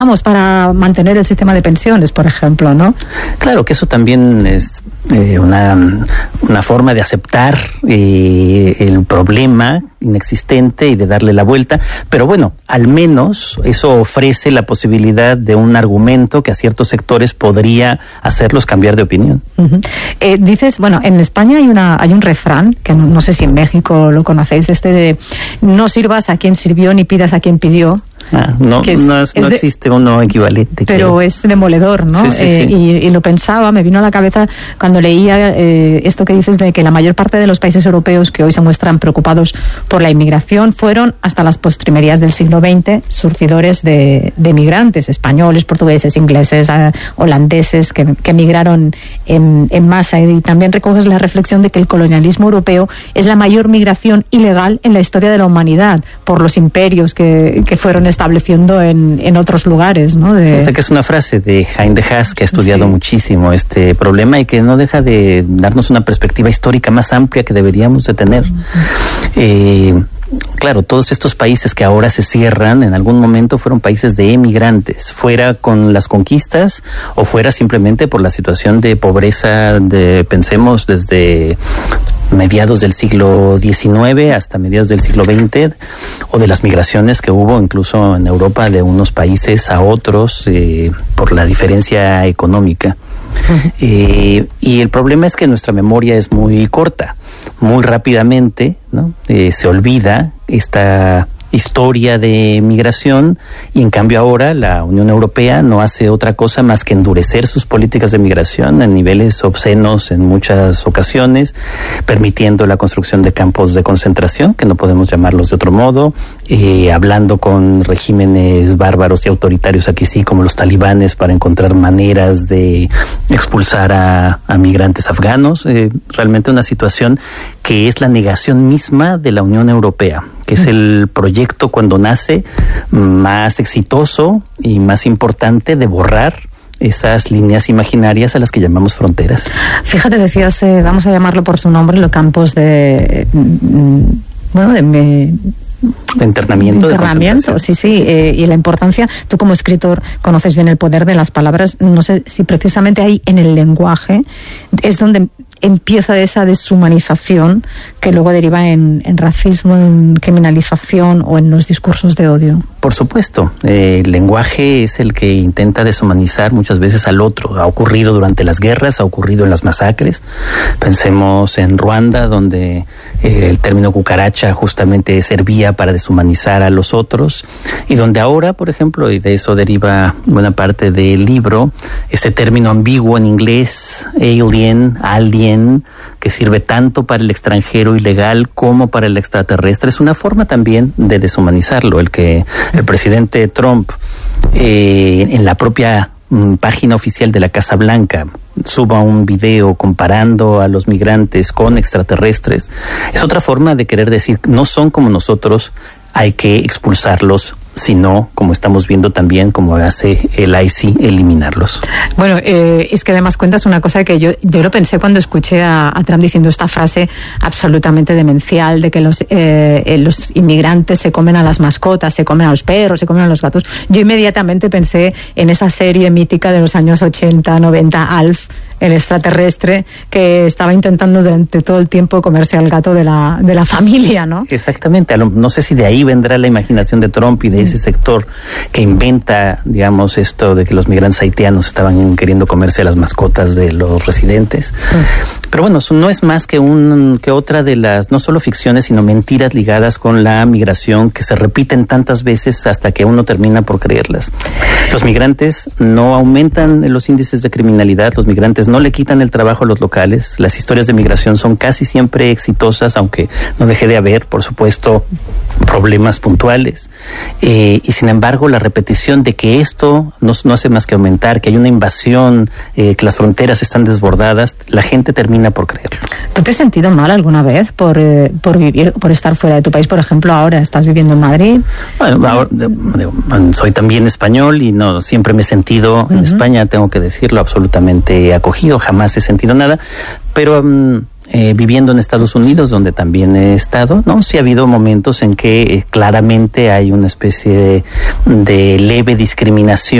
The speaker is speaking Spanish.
Vamos, para mantener el sistema de pensiones, por ejemplo, ¿no? Claro que eso también es una forma de aceptar el problema inexistente y de darle la vuelta, pero bueno, al menos eso ofrece la posibilidad de un argumento que a ciertos sectores podría hacerlos cambiar de opinión. Uh-huh. Dices, bueno, en España hay un refrán, que no sé si en México lo conocéis, de no sirvas a quien sirvió ni pidas a quien pidió. No existe uno equivalente. Pero creo. Es demoledor, ¿no? Sí. Y lo pensaba, me vino a la cabeza cuando leía esto que dices de que la mayor parte de los países europeos que hoy se muestran preocupados por la inmigración fueron hasta las postrimerías del siglo XX surtidores de migrantes españoles, portugueses, ingleses, holandeses que emigraron en masa. Y también recoges la reflexión de que el colonialismo europeo es la mayor migración ilegal en la historia de la humanidad por los imperios que fueron estableciendo en otros lugares, ¿no? Esta que es una frase de Hein de Haas, que ha estudiado muchísimo este problema y que no deja de darnos una perspectiva histórica más amplia que deberíamos de tener. Claro, todos estos países que ahora se cierran, en algún momento fueron países de emigrantes, fuera con las conquistas o fuera simplemente por la situación de pobreza, pensemos desde mediados del siglo XIX hasta mediados del siglo XX, o de las migraciones que hubo incluso en Europa de unos países a otros por la diferencia económica. Uh-huh. Y el problema es que nuestra memoria es muy corta. Muy rápidamente, ¿no? Se olvida esta historia de migración, y en cambio ahora la Unión Europea no hace otra cosa más que endurecer sus políticas de migración en niveles obscenos en muchas ocasiones, permitiendo la construcción de campos de concentración, que no podemos llamarlos de otro modo, hablando con regímenes bárbaros y autoritarios aquí sí, como los talibanes, para encontrar maneras de expulsar a migrantes afganos. Realmente una situación que es la negación misma de la Unión Europea, que es el proyecto cuando nace más exitoso y más importante de borrar esas líneas imaginarias a las que llamamos fronteras. Fíjate, decías, vamos a llamarlo por su nombre, los campos de internamiento, sí, y la importancia. Tú como escritor conoces bien el poder de las palabras. No sé si precisamente ahí en el lenguaje es donde empieza esa deshumanización que luego deriva en racismo, en criminalización o en los discursos de odio. Por supuesto, el lenguaje es el que intenta deshumanizar muchas veces al otro. Ha ocurrido durante las guerras, ha ocurrido en las masacres. Pensemos en Ruanda, donde el término cucaracha justamente servía para deshumanizar a los otros, y donde ahora, por ejemplo, y de eso deriva buena parte del libro, este término ambiguo en inglés, alien, que sirve tanto para el extranjero ilegal como para el extraterrestre, es una forma también de deshumanizarlo. El que el presidente Trump en la propia página oficial de la Casa Blanca suba un video comparando a los migrantes con extraterrestres es otra forma de querer decir, no son como nosotros, hay que expulsarlos, sino, como estamos viendo también, como hace el ICI, eliminarlos. Bueno, es que además cuentas una cosa que yo lo pensé cuando escuché a Trump diciendo esta frase absolutamente demencial de que los inmigrantes se comen a las mascotas, se comen a los perros, se comen a los gatos. Yo inmediatamente pensé en esa serie mítica de los años 80, 90, Alf, el extraterrestre, que estaba intentando durante todo el tiempo comerse al gato de la familia, ¿no? Exactamente. No sé si de ahí vendrá la imaginación de Trump y de ese sector que inventa, digamos, esto de que los migrantes haitianos estaban queriendo comerse a las mascotas de los residentes. Pero bueno, no es más que otra de las, no solo ficciones, sino mentiras ligadas con la migración que se repiten tantas veces hasta que uno termina por creerlas. Los migrantes no aumentan los índices de criminalidad, los migrantes no le quitan el trabajo a los locales, las historias de migración son casi siempre exitosas, aunque no deje de haber, por supuesto, problemas puntuales. Y sin embargo, la repetición de que esto no hace más que aumentar, que hay una invasión, que las fronteras están desbordadas, la gente termina por creerlo. ¿Tú te has sentido mal alguna vez por vivir, por estar fuera de tu país? Por ejemplo, ahora estás viviendo en Madrid. Bueno, ahora, soy también español y no siempre me he sentido en España, tengo que decirlo, absolutamente acogido, jamás he sentido nada, pero viviendo en Estados Unidos, donde también he estado, ¿no? Sí ha habido momentos en que claramente hay una especie de leve discriminación